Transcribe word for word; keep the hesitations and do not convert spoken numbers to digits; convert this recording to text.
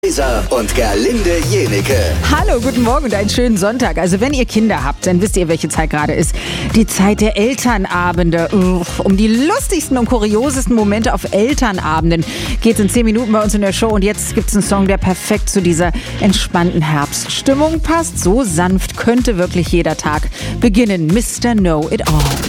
Lisa und Gerlinde Jenecke. Hallo, guten Morgen und einen schönen Sonntag. Also wenn ihr Kinder habt, dann wisst ihr, welche Zeit gerade ist. Die Zeit der Elternabende. Uff, um die lustigsten und kuriosesten Momente auf Elternabenden geht es in zehn Minuten bei uns in der Show. Und jetzt gibt es einen Song, der perfekt zu dieser entspannten Herbststimmung passt. So sanft könnte wirklich jeder Tag beginnen. Mister Know It All.